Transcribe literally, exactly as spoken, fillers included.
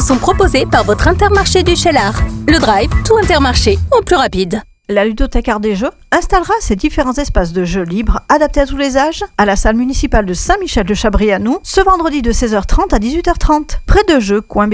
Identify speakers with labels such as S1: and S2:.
S1: sont proposés par votre Intermarché du Cheylard. Le Drive, tout Intermarché, en plus rapide.
S2: La ludothèque Art des Jeux installera ses différents espaces de jeux libres adaptés à tous les âges à la salle municipale de Saint-Michel-de-Chabrianou ce vendredi de seize heures trente à dix-huit heures trente. Près de jeux, coin